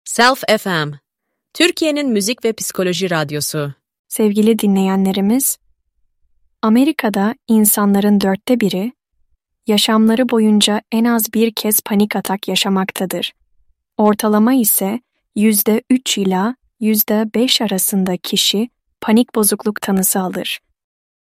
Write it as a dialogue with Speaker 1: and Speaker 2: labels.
Speaker 1: Self FM, Türkiye'nin müzik ve psikoloji radyosu.
Speaker 2: Sevgili dinleyenlerimiz, Amerika'da insanların 1/4 yaşamları boyunca en az bir kez panik atak yaşamaktadır. Ortalama ise %3 ila %5 arasında kişi panik bozukluk tanısı alır.